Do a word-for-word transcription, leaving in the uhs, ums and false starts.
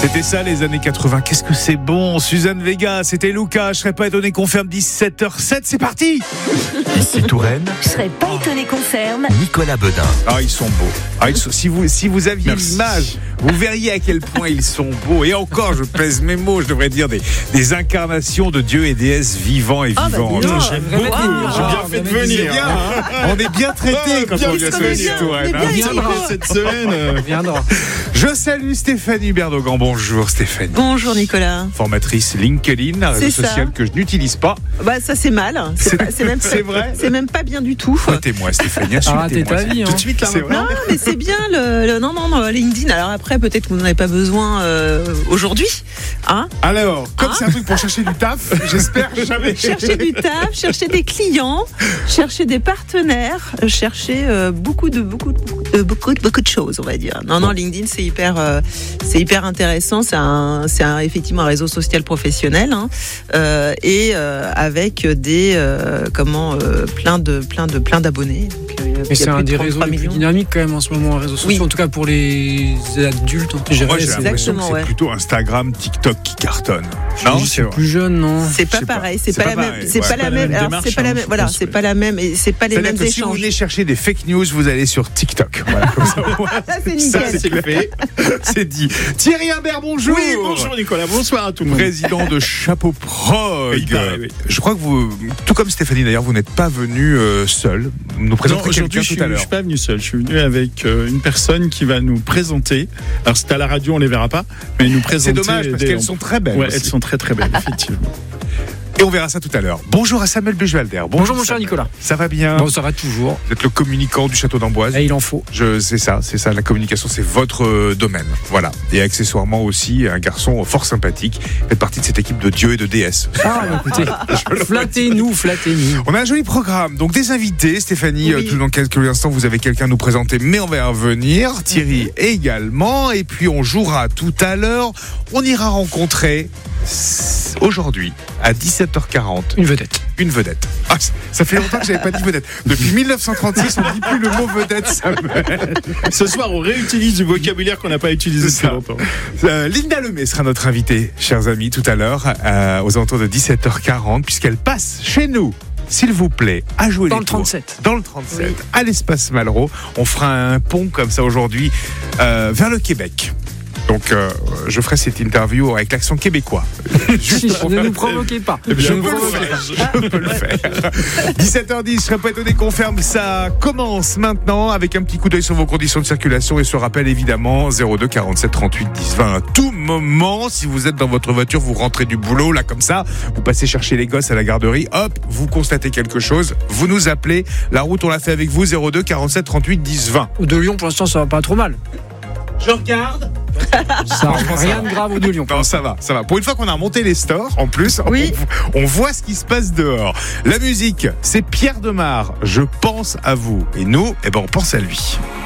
C'était ça les années quatre-vingts, qu'est-ce que c'est bon. Suzanne Vega, c'était Lucas, je serais pas étonné qu'on ferme dix-sept heures sept, c'est parti. Ici Touraine, Je serais pas étonné qu'on ferme. Nicolas Bedin. Ah, ils sont beaux. Ah, ils sont... Si, vous, si vous aviez Merci. l'image, vous verriez à quel point ils sont beaux. Et encore, je pèse mes mots, je devrais dire des, des incarnations de dieux et déesses vivants et Ah, bah, vivants. dis donc. J'aime beaucoup, Ah, j'ai bien fait de venir. Bien, hein. On est bien traité quand bien on vient traité, sur bien, Touraine, on est hein. bien Viendra cette semaine. euh, Viendra. Je salue Stéphanie Berdogan. Bonjour Stéphanie. Bonjour Nicolas. Formatrice LinkedIn, un réseau C'est ça. social que je n'utilise pas. Bah ça c'est mal. C'est, C'est- pas- c'est même c'est vrai C'est même pas bien du tout. Fouettez-moi Stéphanie, Ah, t'es insultez-moi. ta vie, hein. Tout de suite là C'est maintenant. vrai. Non mais c'est bien le, le- non non non LinkedIn. Alors après peut-être que vous n'en avez pas besoin euh, aujourd'hui, hein. Alors, comme Hein c'est un truc pour chercher du taf, j'espère jamais. Chercher du taf, chercher des clients, chercher des partenaires, euh, chercher euh, beaucoup de beaucoup de, beaucoup de beaucoup de beaucoup de choses on va dire. Non non LinkedIn c'est hyper euh, c'est hyper intéressant. C'est un c'est un, effectivement un réseau social professionnel hein, euh, et euh, avec des euh, comment euh, plein de plein de plein d'abonnés. Donc, euh, il y a- il y a Mais c'est plus un de des réseaux trente-trois les plus millions. dynamiques quand même en ce moment, en réseaux sociaux. Oui. En tout cas pour les adultes. Je dirais, Moi, j'ai c'est- l'impression que Exactement, c'est ouais. plutôt Instagram, TikTok qui cartonne. Non, je c'est suis vrai. plus jeune, non. C'est Je pas sais pas. pareil, c'est C'est pas, pas la même, pareil, c'est ouais. pas la même, alors c'est pas la même, voilà, c'est pas la même, et c'est pas les C'est-à-dire mêmes que si vous échanges. voulez chercher des fake news, vous allez sur TikTok. Voilà, comme ça, au moins, Ça c'est ça, nickel. c'est fait. C'est dit. Thierry Imbert, bonjour. Oui, bonjour Nicolas, bonsoir à tout le monde. Président de Chapeau Prog. Il paraît, oui. Je crois que vous, tout comme Stéphanie d'ailleurs, vous n'êtes pas venu euh, seul. Nous Non, présenter aujourd'hui, quelqu'un je suis, tout à je l'heure. suis pas venu seul. Je suis venu avec euh, une personne qui va nous présenter. Alors, c'est à la radio, on les verra pas, mais nous C'est présenter. dommage parce des- qu'elles sont très belles. Ouais, aussi. elles sont très très belles, effectivement. Et on verra ça tout à l'heure. Bonjour à Samuel Buchwalder. Bonjour, mon cher Samuel. Nicolas. Ça va bien. Bon, ça va toujours. Vous êtes le communicant du château d'Amboise. Et il en faut. Je, c'est ça, c'est ça. La communication, c'est votre euh, domaine. Voilà. Et accessoirement aussi, un garçon fort sympathique. Vous faites partie de cette équipe de dieux et de déesses. Ah, bah, écoutez, flattez-nous, flattez-nous. On a un joli programme. Donc, des invités. Stéphanie, Oui. euh, tout dans quelques instants, vous avez quelqu'un à nous présenter, mais on va y revenir. Thierry également. Et puis, on jouera tout à l'heure. On ira rencontrer s- aujourd'hui, à dix-sept heures quarante, Une vedette. une vedette. Ah, c- ça fait longtemps que j'avais pas dit vedette. Depuis mille neuf cent trente-six, on ne dit plus le mot vedette, Samuel. Ce soir, on réutilise du vocabulaire qu'on n'a pas utilisé C'est ça. depuis longtemps. Euh, Linda Lemay sera notre invitée, chers amis, tout à l'heure, euh, aux alentours de dix-sept heures quarante, puisqu'elle passe chez nous, s'il vous plaît, à jouer Dans les le tours. trente-sept. Dans le trente-sept, à l'espace Malraux. On fera un pont comme ça aujourd'hui euh, vers le Québec. Donc, euh, je ferai cette interview avec l'accent québécois. Juste pour Ne faire- nous provoquez pas. Je Ne nous peux le provoquez faire, je peux le faire. dix-sept heures dix, je serais pas étonné qu'on ferme. Ça commence maintenant avec un petit coup d'œil sur vos conditions de circulation et ce rappel évidemment zéro deux quarante-sept trente-huit dix vingt. À tout moment, si vous êtes dans votre voiture, vous rentrez du boulot, là comme ça, vous passez chercher les gosses à la garderie, hop, vous constatez quelque chose, vous nous appelez. La route, on l'a fait avec vous, zéro deux quarante-sept trente-huit dix vingt. De Lyon, pour l'instant, ça va pas trop mal. Je regarde. Ça rien de grave au de Lyon. Non, ça va, ça va. Pour une fois qu'on a remonté les stores, en plus, Oui. on, on voit ce qui se passe dehors. La musique, c'est Pierre Demar. Je pense à vous. Et nous, eh ben, on pense à lui.